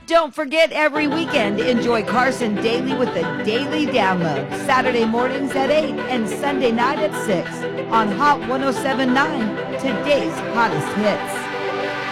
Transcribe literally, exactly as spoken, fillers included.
Don't forget, every weekend, enjoy Carson daily with the Daily Download. Saturday mornings at eight and Sunday night at six on Hot one oh seven point nine, today's hottest hits.